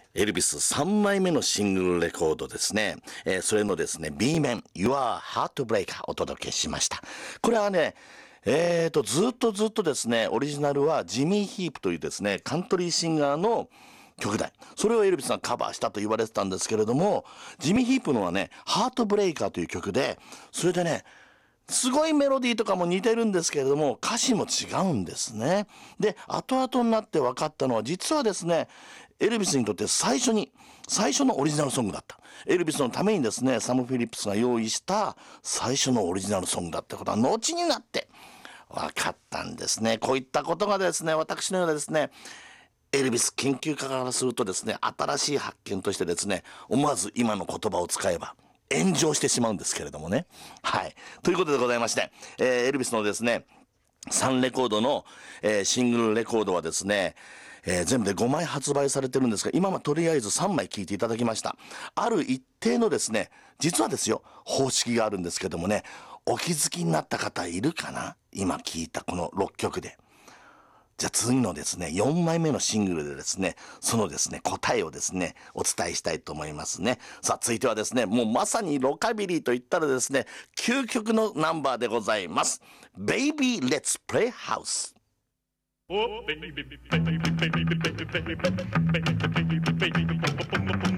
エルビス3枚目のシングルレコードですね。それのですね、B 面、Your Heartbreaker お届けしました。これはね、ずっとですね、オリジナルはジミー・ヒープというですね、カントリーシンガーの曲で、それをエルビスがカバーしたと言われてたんですけれども、ジミー・ヒープのはね、ハートブレイカーという曲で、それでね、すごいメロディーとかも似てるんですけれども、歌詞も違うんですね。で、後々になって分かったのは、実はですね、エルビスにとって最初のオリジナルソングだった。エルビスのためにですね、サム・フィリップスが用意した最初のオリジナルソングだってことは、後になって分かったんですね。こういったことがですね、私のようなですね、エルビス研究家からするとですね、新しい発見としてですね、思わず今の言葉を使えば、炎上してしまうんですけれどもね。はい。ということでございまして、エルビスのですね、3レコードの、シングルレコードはですね、全部で5枚発売されてるんですが、今はとりあえず3枚聴いていただきました。ある一定のですね、実はですよ、方式があるんですけどもね、お気づきになった方いるかな？今聴いたこの6曲で。じゃあ次のですね、4枚目のシングルでですね、そのですね、答えをですね、お伝えしたいと思いますね。さあ、続いてはですね、もうまさにロカビリーと言ったらですね、究極のナンバーでございます。Baby Let's Play House。 Oh, baby, baby, baby, baby, baby, baby, baby, baby, baby, baby, baby,